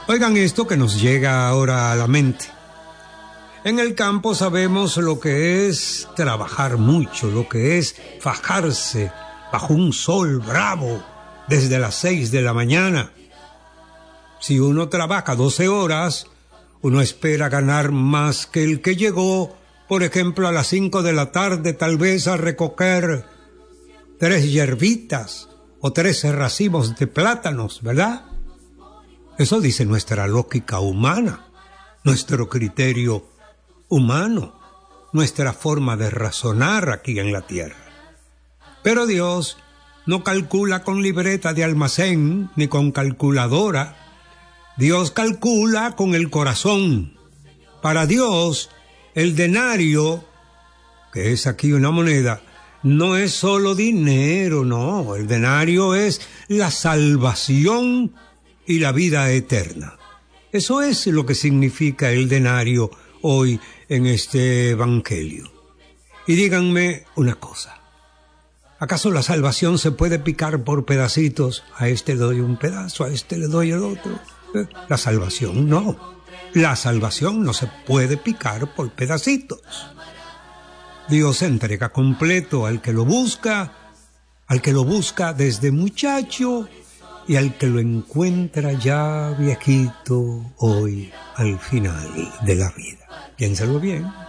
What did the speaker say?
Oigan esto que nos llega ahora a la mente. En el campo sabemos lo que es trabajar mucho, lo que es fajarse bajo un sol bravo desde las 6 de la mañana. Si uno trabaja 12 horas, uno espera ganar más que el que llegó, por ejemplo, a las 5 de la tarde, tal vez a recoger 3 hierbitas o 13 racimos de plátanos, ¿verdad? Eso dice nuestra lógica humana, nuestro criterio humano, nuestra forma de razonar aquí en la tierra. Pero Dios no calcula con libreta de almacén ni con calculadora. Dios calcula con el corazón. Para Dios, el denario, que es aquí una moneda, no es solo dinero, no. El denario es la salvación y la vida eterna. Eso es lo que significa el denario hoy en este evangelio. Y díganme una cosa. ¿Acaso la salvación se puede picar por pedacitos? A este le doy un pedazo, a este le doy el otro. La salvación no. La salvación no se puede picar por pedacitos. Dios entrega completo al que lo busca desde muchacho y al que lo encuentra ya viejito hoy al final de la vida. Piénsalo bien.